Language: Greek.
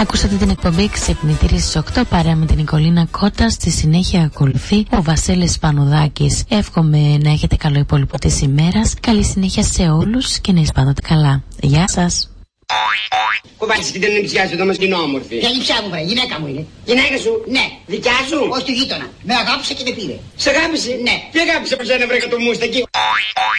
Ακούσατε την εκπομπή Ξυπνητήρι στις 8 παρέα με την Νικολίνα Κότα. Στη συνέχεια ακολουθεί ο Βασίλης Πανουδάκης. Εύχομαι να έχετε καλό υπόλοιπο της ημέρας. Καλή συνέχεια σε όλους και να είστε πάντοτε καλά. Γεια σας. Κουβάλεις και την ανιψιά σου εδώ μας είναι όμορφη. Για ανιψιά μου βρε, γυναίκα μου είναι. Γυναίκα σου? Ναι. Δικιά σου? Όχι του γείτονα. Με αγάπησε και με πήρε. Σε αγάπησε? Ναι. Τι αγάπησε από σένα βρε κατ' το μουστακί?